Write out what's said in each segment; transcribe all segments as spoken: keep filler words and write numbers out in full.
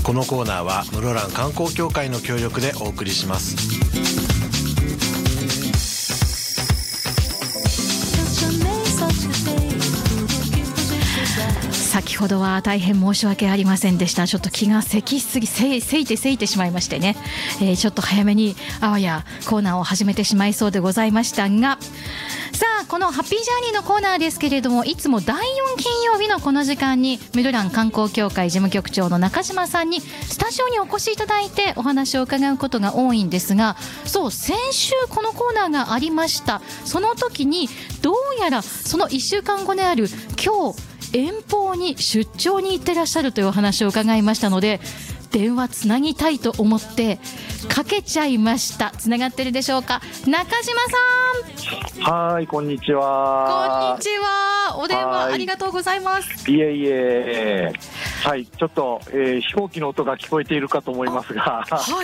このコーナーは室蘭観光協会の協力でお送りします。 先ほどは大変申し訳ありませんでした。ちょっと気がせきすぎせせいてせいてしまいましてね、えー、ちょっと早めにあわやコーナーを始めてしまいそうでございましたが、さあこのハッピージャーニーのコーナーですけれども、いつもだいよん金曜日のこの時間に室蘭観光協会事務局長の中島さんにスタジオにお越しいただいてお話を伺うことが多いんですが、そう先週このコーナーがありました。その時にどうやらそのいっしゅうかんごである今日遠方に出張に行ってらっしゃるというお話を伺いましたので、電話つなぎたいと思ってかけちゃいました。つながってるでしょうか、中島さん。はい、こんにちは。 こんにちは。お電話ありがとうございます。 いえいえ、はい、ちょっと、えー、飛行機の音が聞こえているかと思いますが、 はい、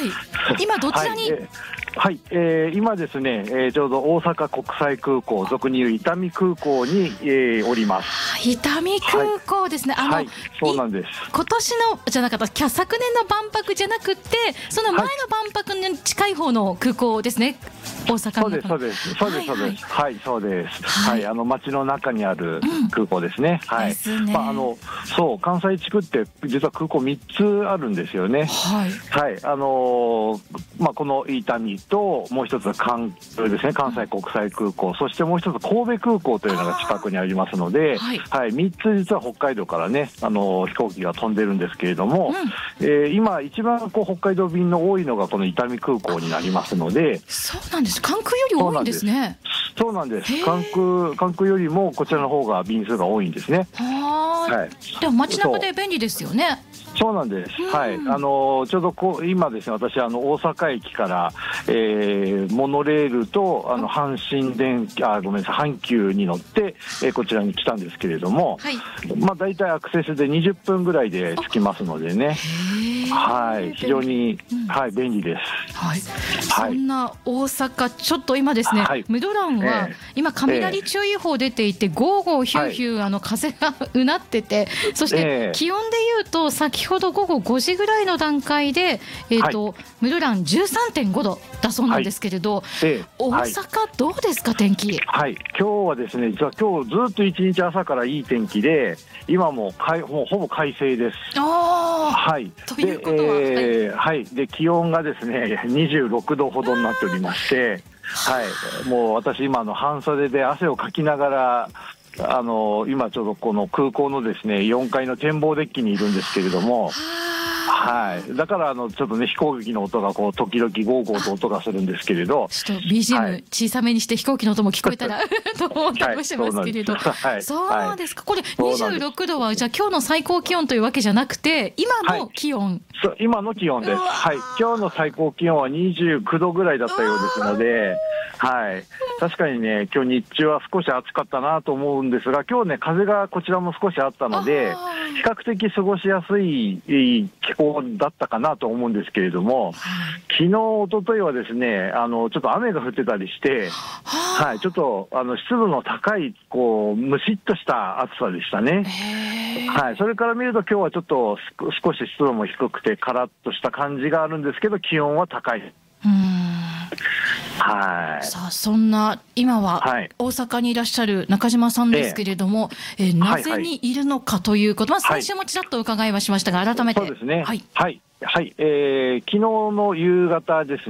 今どちらに、 はい、えーはい、えー、今ですね、えー、ちょうど大阪国際空港、俗に言う伊丹空港に、えー、おります。 伊丹空港ですね、はい、あの、 はい、そうなんです。 今年のじゃなかった、昨年の万博じゃなくてその前の万博に近い方の空港ですね、大阪の。 そうですそうですそうですそうです、はい、そうです、はい、あの街の中にある空港ですね、うん、はい、ですね。まあ、あのそう関西地区って実は空港みっつあるんですよね。 はい、 はい、あのー、まあこの伊丹ともう一つ関ですね、関西国際空港、そしてもう一つ神戸空港というのが近くにありますので、はい、はい、みっつ実は北海道からね、あのー、飛行機が飛んでるんですけれども、うん、えー、今一番こう北海道便の多いのがこの伊丹空港になりますので。 そうなんです、関空より多いんですね。 そうなんです、関空、関空よりもこちらの方が便数が多いんですね。 は、はい、でも街中で便利ですよね。 そうなんです、はい、あのちょうどこう今ですね、私あの大阪駅から、えー、モノレールとあの阪神電あごめんなさい阪急に乗って、えー、こちらに来たんですけれども、はい、まあ、大体アクセスでにじゅっぷんぐらいで着きますのでね、はい、非常に、はい、便利です。はい、 そんな大阪、ちょっと今ですね、はい、室蘭は今雷注意報出ていて、ゴーゴーヒューヒュー、はい、あの風がうなってて、そして気温でいうと先ほど午後ごじぐらいの段階で、えーとはい、室蘭 じゅうさんてんごどだそうなんですけれど、はい、えー、大阪どうですか、天気。 はい、今日はですね、実は今日ずっと一日朝からいい天気で、今もかいもうほぼ快晴です。 あ、 はい、 ということは、 で、えーはい、で気温がですねにじゅうろくどほどになっておりまして、はい、もう私今の半袖で汗をかきながら、あの今ちょうどこの空港のですねよんかいの展望デッキにいるんですけれども、はい、だからあのちょっとね飛行機の音がこう時々ゴーゴーと音がするんですけれど、 ちょっと ビージーエム 小さめにして飛行機の音も聞こえたらと思ったりもしますけれど、はい、そうですか。これにじゅうろくどはじゃあ今日の最高気温というわけじゃなくて今の気温、はい、 そう今の気温です。はい、今日の最高気温はにじゅうきゅうどぐらいだったようですので、はい、確かにね今日日中は少し暑かったなと思うんですが、今日ね風がこちらも少しあったので比較的過ごしやすい気候だったかなと思うんですけれども、昨日一昨日はですねあのちょっと雨が降ってたりして、はい、ちょっとあの湿度の高いこうムシッとした暑さでしたね。はい、それから見ると今日はちょっと少し湿度も低くてカラッとした感じがあるんですけど、気温は高い。 うーん、 はい、 さあそんな今は大阪にいらっしゃる中島さんですけれども、えええー、なぜにいるのかということ、まあ、先週もちらっと伺いはしましたが改めて。 そうですね、 はい、 はいはい、えー、昨日の夕方ですね